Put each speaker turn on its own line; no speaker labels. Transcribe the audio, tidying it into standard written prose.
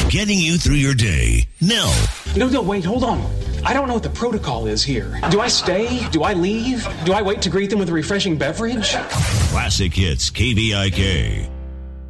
getting you through your day. Now.
No, wait, hold on. I don't know what the protocol is here. Do I stay? Do I leave? Do I wait to greet them with a refreshing beverage?
Classic Hits KVIK.